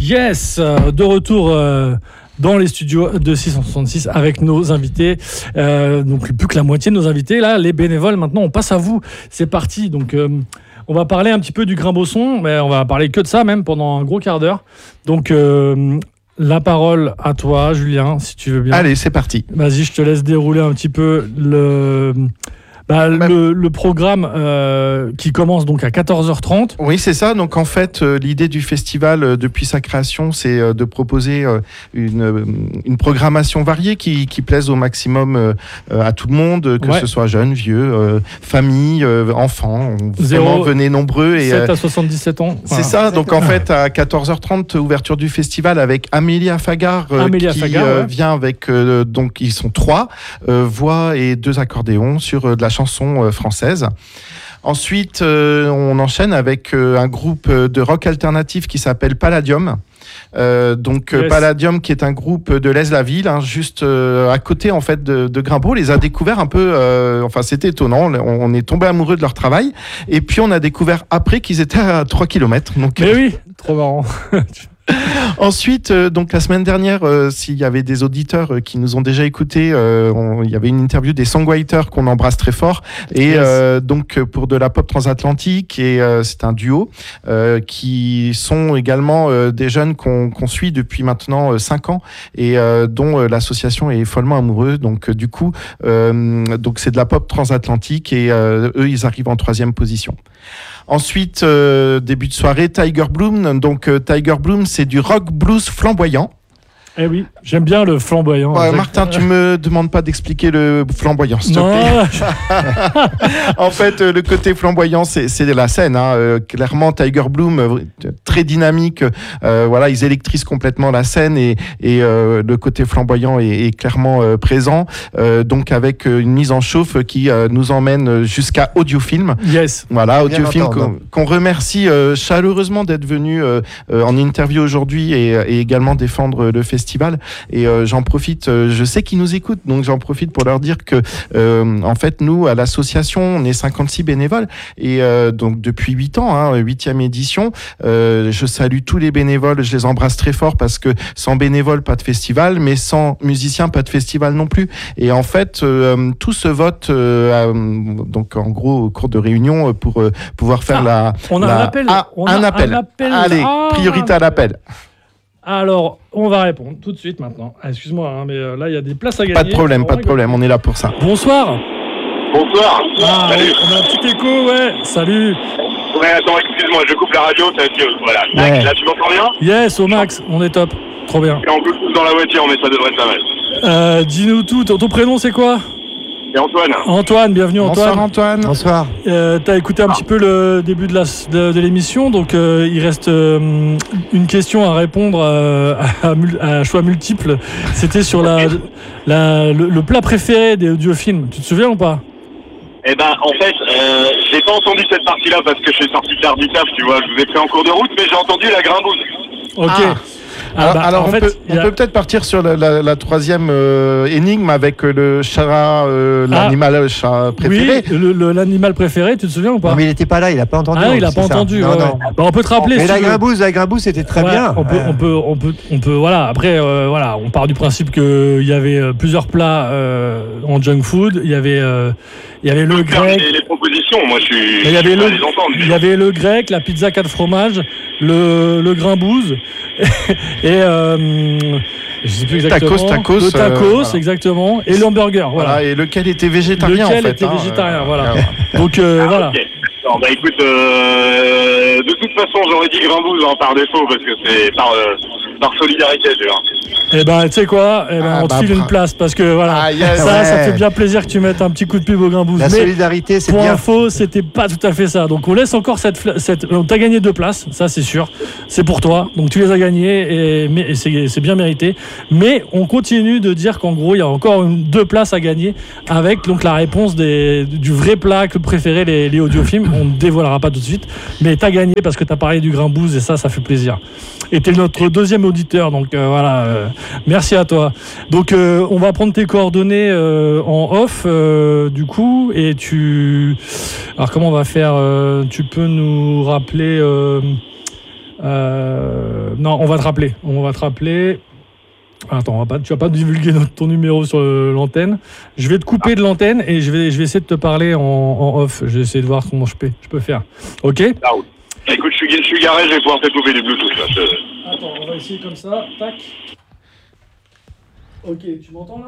Yes, de retour dans les studios de 666 avec nos invités. Donc plus que la moitié de nos invités. Là, les bénévoles, maintenant, on passe à vous. C'est parti. Donc on va parler un petit peu du Grimbosson, mais on va parler que de ça même pendant un gros quart d'heure. Donc la parole à toi, Julien, si tu veux bien. Allez, c'est parti. Vas-y, je te laisse dérouler un petit peu le programme qui commence donc à 14h30. Oui, c'est ça. Donc en fait, l'idée du festival depuis sa création, c'est de proposer une programmation variée qui plaise au maximum à tout le monde, que ce soit jeunes, vieux, famille, enfants. Vraiment, venez nombreux. 7 à 77 ans. C'est ça. Donc en fait, à 14h30, ouverture du festival avec Amélia Fagar vient avec, donc ils sont 3, voix et 2 accordéons sur de la chanson française. Ensuite, on enchaîne avec un groupe de rock alternatif qui s'appelle Palladium. Palladium, qui est un groupe de l'Aise-la-Ville, juste à côté en fait de Grimbaud. On les a découverts un peu, c'était étonnant. On est tombé amoureux de leur travail. Et puis on a découvert après qu'ils étaient à 3 km. Donc, mais oui, trop marrant. Ensuite, donc la semaine dernière, s'il y avait des auditeurs qui nous ont déjà écoutés, il y avait une interview des Songwriters qu'on embrasse très fort, et donc pour de la pop transatlantique, et c'est un duo qui sont également des jeunes qu'on suit depuis maintenant 5 ans, et dont l'association est follement amoureuse. Donc du coup, donc c'est de la pop transatlantique, et eux ils arrivent en 3e position. Ensuite, début de soirée, Tiger Bloom. Donc Tiger Bloom, c'est du rock blues flamboyant. Eh oui, j'aime bien le flamboyant. Martin, tu me demandes pas d'expliquer le flamboyant, s'il te plaît. En fait, le côté flamboyant, c'est la scène. Clairement, Tiger Bloom, très dynamique. Ils électrisent complètement la scène, et le côté flamboyant est clairement présent. Donc avec une mise en chauffe qui nous emmène jusqu'à Audiofilm. Yes. Voilà, Audiofilm qu'on remercie chaleureusement d'être venu en interview aujourd'hui, et également défendre le festival. Et j'en profite, je sais qu'ils nous écoutent, donc j'en profite pour leur dire que en fait nous à l'association on est 56 bénévoles, et donc depuis 8 ans, 8e édition. Je salue tous les bénévoles, je les embrasse très fort, parce que sans bénévoles pas de festival, mais sans musiciens pas de festival non plus. Et en fait tout se vote donc en gros au cours de réunion pour pouvoir faire un appel. Un appel. Allez, priorité à l'appel. Alors, on va répondre tout de suite maintenant. Excuse-moi, mais là, il y a des places à gagner. Pas de problème, on est là pour ça. Bonsoir. Bonsoir. Salut. On a un petit écho, ouais. Salut. Ouais, attends, excuse-moi, je coupe la radio, ça va être voilà. Ouais. Là, tu m'entends bien ? Yes, au max, on est top. Trop bien. Et on coupe tous dans la voiture, mais ça devrait être pas mal. Dis-nous tout. Ton prénom, c'est quoi ? C'est Antoine. Antoine, bienvenue Antoine. Bonsoir Antoine. Bonsoir. T'as écouté un petit peu le début de l'émission, donc il reste une question à répondre à choix multiples. C'était sur le plat préféré des audiofilms. Tu te souviens ou pas ? Eh ben, en fait, j'ai pas entendu cette partie-là parce que je suis sorti tard du taf, tu vois. Je vous ai pris en cours de route, mais j'ai entendu la Grimbouze. Ok. Alors, on peut peut-être partir sur la 3e énigme avec le chat, l'animal chat préféré. Oui, l'animal préféré, tu te souviens ou pas ? Non, mais il n'était pas là, il n'a pas entendu. Ah, il n'a pas entendu. Non. On peut te rappeler. Mais la Grimbouze, c'était très bien. On peut, voilà. Après, on part du principe qu'il y avait plusieurs plats en junk food. Il y avait le grec. Les propositions, moi je suis. Il y avait le grec, la pizza 4 fromages, le Grimbouze et je sais plus exactement. Le tacos, exactement, et l'hamburger. Voilà. Et lequel était végétarien en fait. Lequel était végétarien, voilà. Donc voilà. Okay. Non, bah écoute, de toute façon j'aurais dit Grimbouze par défaut parce que c'est par solidarité, tu vois. Eh ben, tu sais quoi, on te file une place parce que voilà, ça fait bien plaisir que tu mettes un petit coup de pub au Grimbouze. La solidarité, c'est bien. Pour info, c'était pas tout à fait ça. Donc on laisse encore t'as gagné 2 places, ça c'est sûr. C'est pour toi, donc tu les as gagnées et c'est bien mérité. Mais on continue de dire qu'en gros, il y a encore 2 places à gagner avec donc la réponse du vrai plat que préféraient les audiofilms. On ne dévoilera pas tout de suite, mais t'as gagné parce que t'as parlé du Grimbouze et ça fait plaisir. Et t'es notre 2e auditeur, donc voilà. Merci à toi. Donc on va prendre tes coordonnées en off du coup, et alors comment on va faire ? Tu peux nous rappeler Non, on va te rappeler. Attends, tu vas pas divulguer ton numéro sur l'antenne. Je vais te couper de l'antenne et je vais essayer de te parler en off. Je vais essayer de voir comment je peux faire. Ok ? Ah oui. Écoute, je suis garé, je vais pouvoir te couper du Bluetooth. Là. Attends, on va essayer comme ça. Tac. Ok, tu m'entends là ?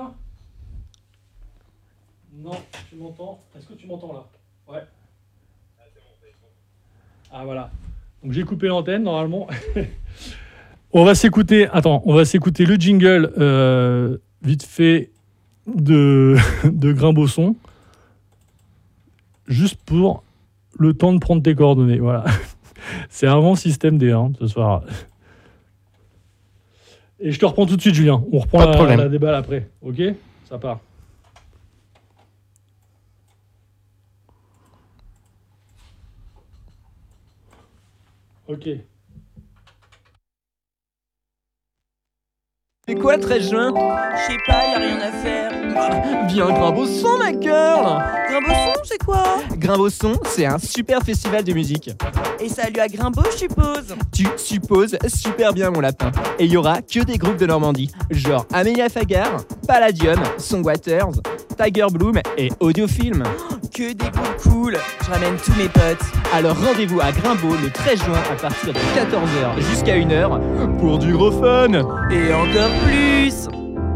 Non, tu m'entends ? Est-ce que tu m'entends là ? Ouais. Ah voilà. Donc j'ai coupé l'antenne normalement. On va s'écouter le jingle vite fait de Grimbosson, juste pour le temps de prendre tes coordonnées. Voilà. C'est vraiment système D ce soir. Et je te reprends tout de suite, Julien. On reprend la déballe après. Ok ? Ça part. Ok. C'est quoi le 13 juin? Je sais pas, y'a rien à faire. Viens Grimbosson, ma girl. Grimbosson, c'est quoi? Grimbosson, c'est un super festival de musique. Et salut à Grimbo, je suppose. Tu supposes super bien, mon lapin. Et il y aura que des groupes de Normandie, genre Amelia Fagar, Palladium, Songwriters, Tiger Bloom et Audiofilm. Que des groupes cool. Je ramène tous mes potes. Alors rendez-vous à Grimbo le 13 juin à partir de 14h jusqu'à 1h pour du gros fun. Et encore plus.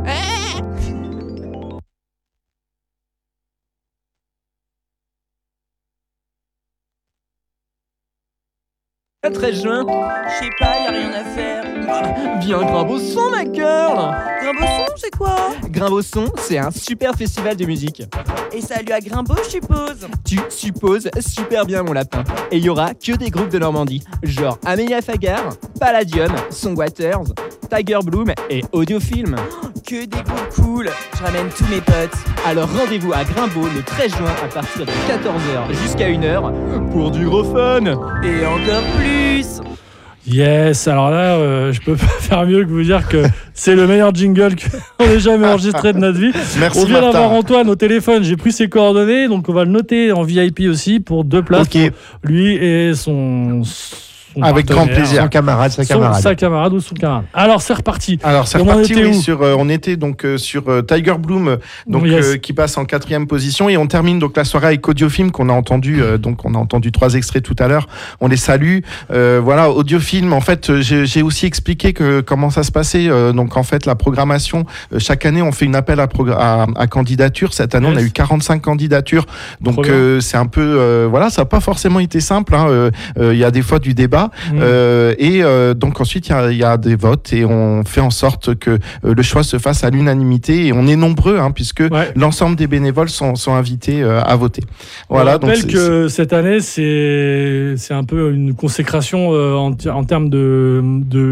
Le 13 juin, je sais pas, y'a rien à faire. Viens Grimbosson, ma girl. Grimbosson, c'est quoi? Grimbosson, c'est un super festival de musique. Et salut à Grimbo, je suppose. Tu supposes super bien, mon lapin. Et il y aura que des groupes de Normandie, genre Amelia Fagar, Palladium, Songwriters, Tiger Bloom et Audiofilm. Que des groupes cool. Je ramène tous mes potes. Alors rendez-vous à Grimbo le 13 juin à partir de 14h jusqu'à 1h pour du gros fun. Et encore plus. Yes, alors là, je peux pas faire mieux que vous dire que c'est le meilleur jingle qu'on ait jamais enregistré de notre vie. Merci, on vient Martin. d'avoir Antoine au téléphone, j'ai pris ses coordonnées, donc on va le noter en VIP aussi pour 2 places. Ok. Pour lui et son Avec grand partenaire. plaisir. Sa camarade. Sa camarade ou son camarade. Alors c'est reparti. Alors c'est On en reparti, était oui, où on était donc sur Tiger Bloom, donc Yes. qui passe en 4e position, et on termine donc la soirée avec Audiofilm qu'on a entendu, donc on a entendu 3 extraits tout à l'heure. On les salue. Voilà, Audiofilm. En fait, j'ai aussi expliqué comment ça se passait. Donc en fait, la programmation, chaque année, on fait une appel à candidature. Cette année, Yes. on a eu 45 candidatures. Donc Trop bien. c'est un peu, voilà, ça n'a pas forcément été simple. Il y a des fois du débat. Donc ensuite il y a des votes et on fait en sorte que le choix se fasse à l'unanimité, et on est nombreux puisque l'ensemble des bénévoles sont invités à voter. Voilà, on rappelle que cette année c'est un peu une consécration en termes de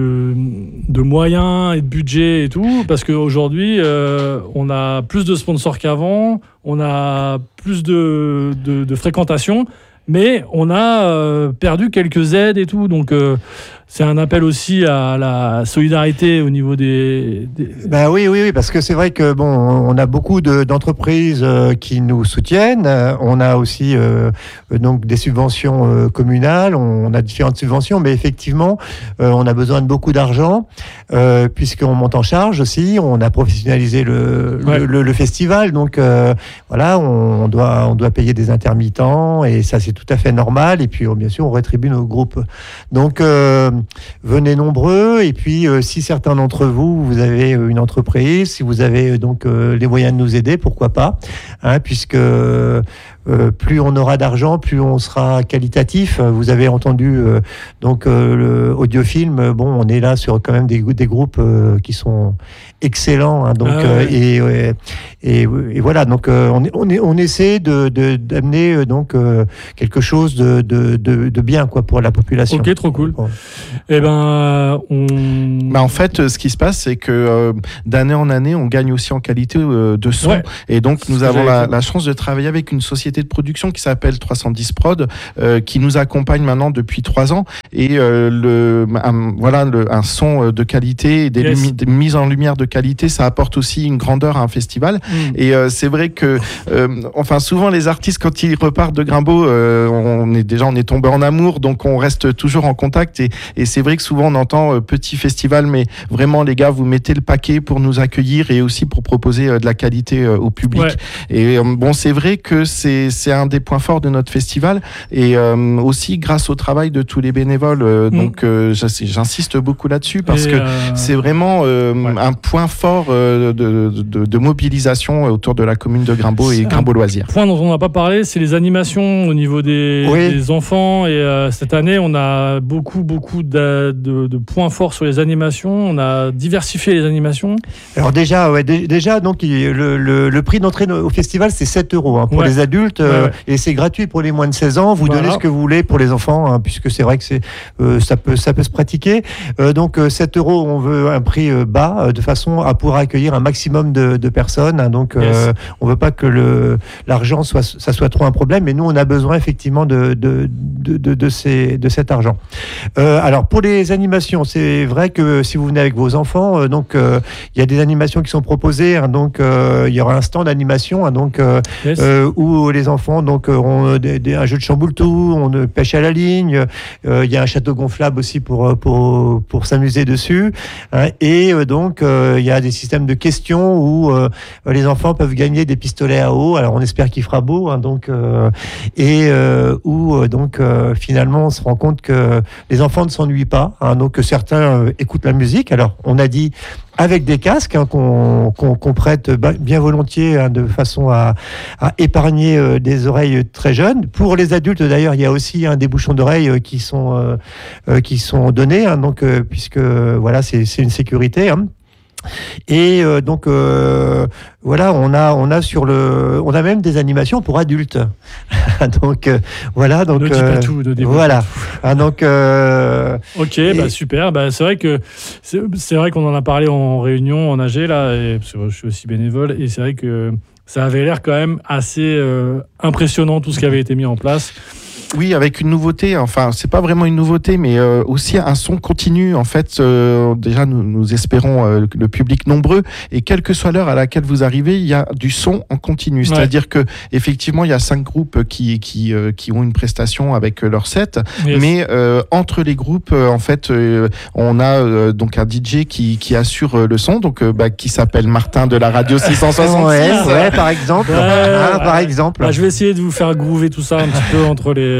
moyens et de budget et tout, parce qu'aujourd'hui on a plus de sponsors qu'avant, on a plus de fréquentation, mais on a perdu quelques aides et tout, donc c'est un appel aussi à la solidarité au niveau des... Ben oui, parce que c'est vrai que bon, on a beaucoup d'entreprises qui nous soutiennent. On a aussi donc des subventions communales. On a différentes subventions, mais effectivement, on a besoin de beaucoup d'argent puisqu'on monte en charge aussi. On a professionnalisé le festival, donc voilà, on doit payer des intermittents, et ça c'est tout à fait normal. Et puis bien sûr, on rétribue nos groupes. Donc venez nombreux, et puis si certains d'entre vous avez une entreprise, si vous avez donc les moyens de nous aider, pourquoi pas, puisque plus on aura d'argent, plus on sera qualitatif. Vous avez entendu donc le Audiofilm. Bon, on est là sur quand même des groupes qui sont excellents. Donc et voilà. Donc on essaie d'amener donc quelque chose de bien pour la population. Ok, trop cool. Bon. Et en fait, ce qui se passe, c'est que d'année en année, on gagne aussi en qualité de son. Ouais. Et donc, nous avons la chance de travailler avec une société société de production qui s'appelle 310 Prod, qui nous accompagne maintenant depuis 3 ans. Et un son de qualité et des mises en lumière de qualité, ça apporte aussi une grandeur à un festival. Et c'est vrai que, souvent les artistes, quand ils repartent de Grimbaud, on est tombé en amour, donc on reste toujours en contact. Et c'est vrai que souvent on entend petit festival, mais vraiment les gars, vous mettez le paquet pour nous accueillir et aussi pour proposer de la qualité au public. Ouais. Et c'est vrai que c'est un des points forts de notre festival, et aussi grâce au travail de tous les bénévoles. Donc j'insiste beaucoup là-dessus parce que c'est vraiment un point fort de mobilisation autour de la commune de Grimbaud et Grimbaud Loisirs. Point dont on n'a pas parlé, c'est les animations au niveau des enfants. Et cette année, on a beaucoup de points forts sur les animations. On a diversifié les animations. Alors déjà, donc le prix d'entrée au festival, c'est 7 € pour les adultes, et c'est gratuit pour les moins de 16 ans. Vous donnez ce que vous voulez pour les enfants, puisque c'est vrai que ça peut se pratiquer. Donc 7 €, on veut un prix bas, de façon à pouvoir accueillir un maximum de personnes. On veut pas que l'argent soit trop un problème, mais nous on a besoin effectivement de cet argent. Alors pour les animations, c'est vrai que si vous venez avec vos enfants, il y a des animations qui sont proposées. Il y aura un stand d'animation, où les enfants auront un jeu de chamboule-tout, on pêche à la ligne. Il y a un château gonflable aussi pour s'amuser dessus. Et il y a des systèmes de questions où les enfants peuvent gagner des pistolets à eau. Alors on espère qu'il fera beau, finalement on se rend compte que les enfants ne s'ennuient pas, donc certains écoutent la musique. Alors on a dit avec des casques qu'on prête bien volontiers, de façon à épargner des oreilles très jeunes. Pour les adultes d'ailleurs, il y a aussi des bouchons d'oreilles qui sont donnés, puisque c'est une sécurité. Et on a même des animations pour adultes. Ne dis pas tout, voilà. Super. C'est vrai qu'on en a parlé en réunion en AG là, et parce que je suis aussi bénévole, et c'est vrai que ça avait l'air quand même assez impressionnant tout ce qui avait été mis en place. Oui, avec une nouveauté, c'est pas vraiment une nouveauté, mais aussi un son continu. En fait, déjà, nous espérons le public nombreux, et quelle que soit l'heure à laquelle vous arrivez, il y a du son en continu. C'est-à-dire que effectivement, il y a 5 groupes qui ont une prestation avec leur set, mais entre les groupes, on a donc un DJ qui assure le son, qui s'appelle Martin de la radio 666. Par exemple. Je vais essayer de vous faire groover tout ça un petit peu entre les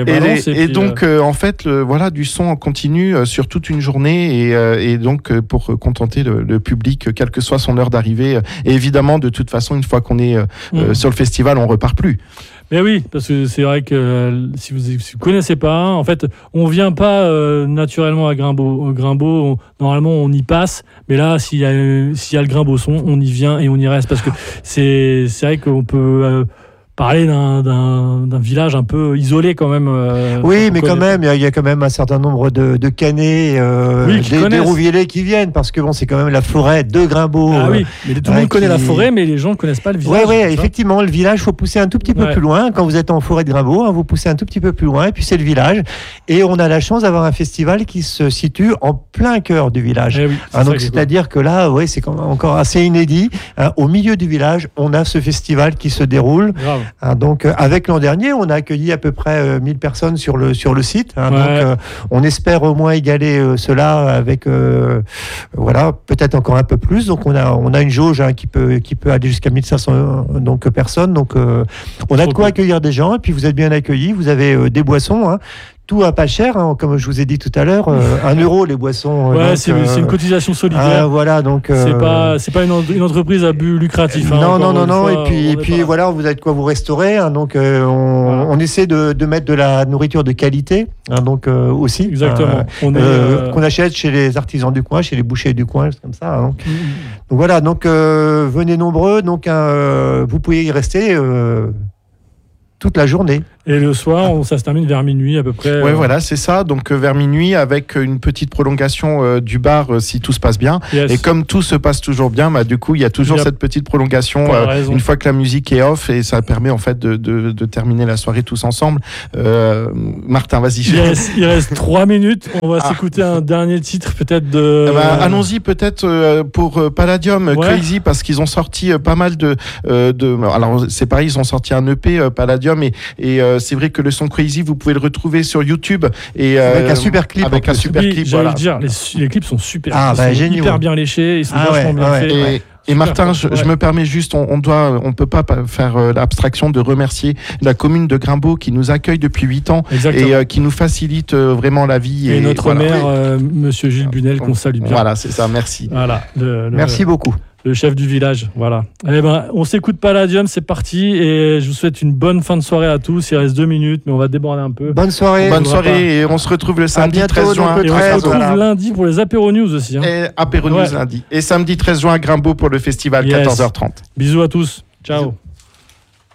du son en continu sur toute une journée, et donc pour contenter le public, quelle que soit son heure d'arrivée. Et évidemment, de toute façon, une fois qu'on est sur le festival, on repart plus. Mais oui, parce que c'est vrai que si vous ne connaissez pas, en fait, on vient pas naturellement à Grimbaud. Normalement, on y passe. Mais là, s'il y a le Grimbaud son, on y vient et on y reste, parce que c'est vrai qu'on peut parler d'un village un peu isolé quand même. Oui, mais quand même, il y a quand même un certain nombre de Canets, des Rouviers qui viennent, parce que c'est quand même la forêt de Grimbaud. Ah oui, mais tout le monde connaît la forêt, mais les gens ne connaissent pas le village. Oui, effectivement, le village, il faut pousser un tout petit peu plus loin. Quand vous êtes en forêt de Grimbaud, vous poussez un tout petit peu plus loin, et puis c'est le village. Et on a la chance d'avoir un festival qui se situe en plein cœur du village. C'est-à-dire que là, c'est encore assez inédit. Au milieu du village, on a ce festival qui se déroule. Grave. Avec l'an dernier, on a accueilli à peu près 1000 personnes sur le site. On espère au moins égaler cela avec peut-être encore un peu plus. Donc on a une jauge qui peut aller jusqu'à 1500 personnes. On a de quoi accueillir des gens, et puis vous êtes bien accueillis. Vous avez des boissons. Tout à pas cher, comme je vous ai dit tout à l'heure, 1 € les boissons. C'est une cotisation solidaire. C'est pas une entreprise à but lucratif. Non. Et puis vous avez de quoi vous restaurer. On essaie de mettre de la nourriture de qualité, aussi. Exactement. Qu'on achète chez les artisans du coin, chez les bouchers du coin, comme ça. Venez nombreux. Vous pouvez y rester toute la journée. Et le soir, ça se termine vers minuit à peu près. Ouais, voilà, c'est ça. Donc vers minuit, avec une petite prolongation du bar si tout se passe bien. Yes. Et comme tout se passe toujours bien, du coup, il y a toujours cette petite prolongation une fois que la musique est off, et ça permet en fait de terminer la soirée tous ensemble. Martin, vas-y. Il reste 3 minutes. On va s'écouter un dernier titre peut-être de... allons-y peut-être pour Palladium, Crazy, parce qu'ils ont sorti pas mal de... Alors c'est pareil, ils ont sorti un EP Palladium, et c'est vrai que le son Crazy, vous pouvez le retrouver sur YouTube. Et, avec un super clip. Avec un super clip, j'allais le dire, les clips sont super. Ils sont hyper bien léchés, ils sont vachement bien faits. Et Martin, je me permets juste, on peut pas faire l'abstraction de remercier la commune de Grimbaud qui nous accueille depuis 8 ans. Exactement. Et qui nous facilite vraiment la vie. Et notre maire, Monsieur Gilles Bunel, qu'on salue bien. Voilà, c'est ça, merci. Voilà, merci beaucoup. Le chef du village, voilà. Eh ben, on s'écoute Palladium, c'est parti, et je vous souhaite une bonne fin de soirée à tous. Il reste 2 minutes, mais on va déborder un peu. Bonne soirée. Bonne soirée, et on se retrouve le samedi 13 juin. Et on se retrouve lundi pour les Apéro News aussi. Et Apéro News lundi. Et samedi 13 juin à Grimbaud pour le festival 14h30. Bisous à tous. Ciao. Bisous.